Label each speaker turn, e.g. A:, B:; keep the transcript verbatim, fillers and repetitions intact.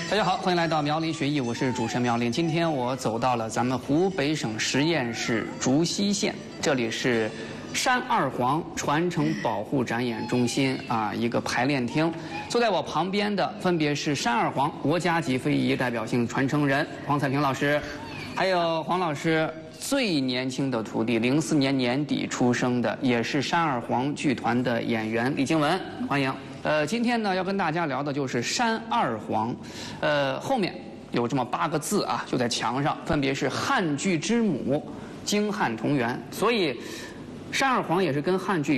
A: 大家好，欢迎来到苗林学艺，我是主持人苗林。今天我走到了咱们湖北省十堰市竹溪县，这里是山二黄传承保护展演中心啊，一个排练厅。坐在我旁边的分别是山二黄国家级非遗代表性传承人黄彩萍老师，还有黄老师最年轻的徒弟，零四年年底出生的，也是山二黄剧团的演员李静雯，欢迎。呃，今天呢要跟大家聊的就是山二黄，呃，后面有这么八个字啊，就在墙上，分别是汉剧之母，京汉同源，所以山二黄也是跟汉剧